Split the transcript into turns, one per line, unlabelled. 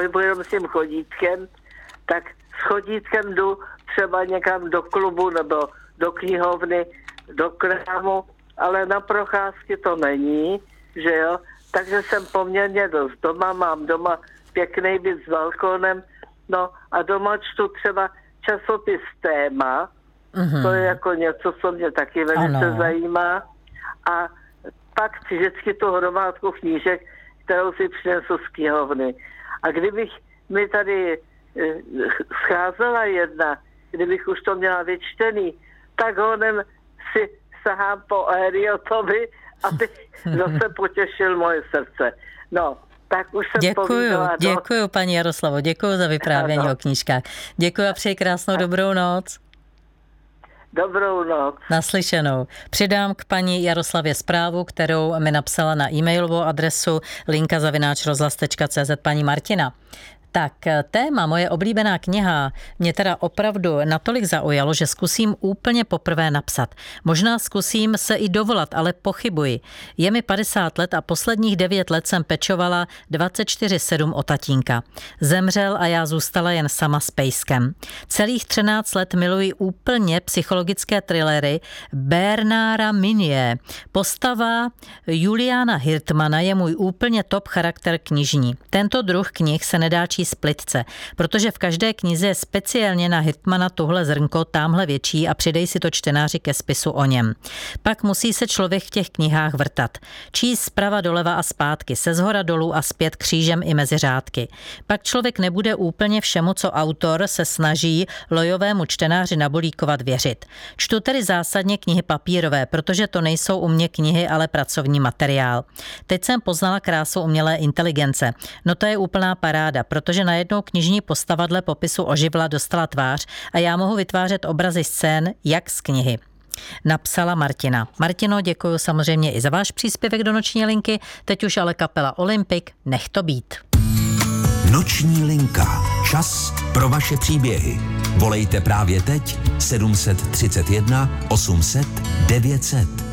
pohybuji jenom s tím chodítkem, tak s chodítkem jdu třeba někam do klubu nebo do knihovny, do krámu, ale na procházky to není, že jo. Takže jsem poměrně dost doma, mám doma pěkný byt s balkónem, no a doma čtu třeba časopis Téma, to je jako něco, co mě taky velice zajímá. A pak si vždycky tu hromádku knížek, kterou si přinesu z knihovny. A kdybych mi tady scházela jedna, kdybych už to měla vyčtený, tak honem si sahám po Heriotovi, aby zase potěšil moje srdce. No, tak už jsem povídala.
Děkuju, paní Jaroslavo, děkuju za vyprávění o knížkách. Děkuju a přeji krásnou dobrou noc.
Dobrou noc.
Naslyšenou. Přidám k paní Jaroslavě zprávu, kterou mi napsala na e-mailovou adresu linka@rozhlas.cz paní Martina. Tak téma moje oblíbená kniha mě teda opravdu natolik zaujalo, že zkusím úplně poprvé napsat. Možná zkusím se i dovolat, ale pochybuji. Je mi 50 let a posledních 9 let jsem pečovala 24/7 o tatínka. Zemřel a já zůstala jen sama s pejskem. Celých 13 let miluji úplně psychologické thrillery Bernarda Minie. Postava Juliana Hirtmana je můj úplně top charakter knižní. Tento druh knih se nedá číst splitce, protože v každé knize je speciálně na Hirtmana tuhle zrnko, támhle větší a přidej si to čtenáři ke spisu o něm. Pak musí se člověk v těch knihách vrtat. Číst zprava doleva a zpátky, se zhora dolů a zpět křížem i mezi řádky. Pak člověk nebude úplně všemu, co autor se snaží lojovému čtenáři nabolíkovat věřit. Čtu tedy zásadně knihy papírové, protože to nejsou u mě knihy, ale pracovní materiál. Teď jsem poznala krásu umělé inteligence. No to je úplná paráda, protože najednou knižní postava dle popisu oživla, dostala tvář a já mohu vytvářet obrazy scén jak z knihy. Napsala Martina. Martino, děkuji samozřejmě i za váš příspěvek do Noční linky, teď už ale kapela Olympic, nech to být.
Noční linka. Čas pro vaše příběhy. Volejte právě teď 731 800 900.